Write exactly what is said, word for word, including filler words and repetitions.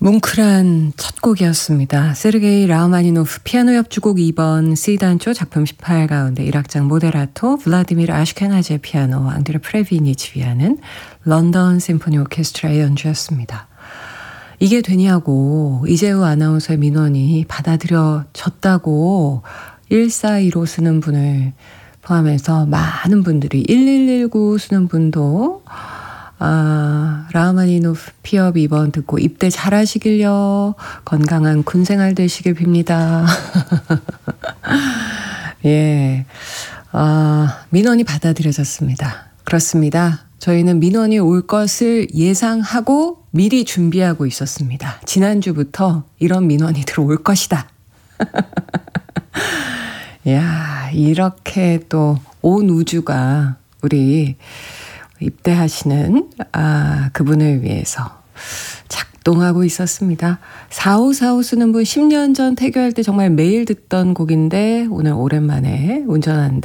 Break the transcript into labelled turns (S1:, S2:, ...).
S1: 뭉클한 첫 곡이었습니다. 세르게이 라흐마니노프 피아노 협주곡 이 번 C단조 작품 십팔 가운데 일 악장 모데라토 블라디미르 아슈케나제 피아노 앙드레 프레비니 지휘하는 런던 심포니 오케스트라의 연주였습니다. 이게 되냐고 이재우 아나운서의 민원이 받아들여졌다고 일사이오 쓰는 분을 포함해서 많은 분들이 일일일구 쓰는 분도 아, 라흐마니노프 피업 이 번 듣고 입대 잘하시길요. 건강한 군생활 되시길 빕니다. 예, 아, 민원이 받아들여졌습니다. 그렇습니다. 저희는 민원이 올 것을 예상하고 미리 준비하고 있었습니다. 지난주부터 이런 민원이 들어올 것이다. 야, 이렇게 또 온 우주가 우리 입대하시는 아, 그분을 위해서 작동하고 있었습니다. 사오사오 쓰는 분 십 년 전 태교할 때 정말 매일 듣던 곡인데 오늘 오랜만에 운전하는데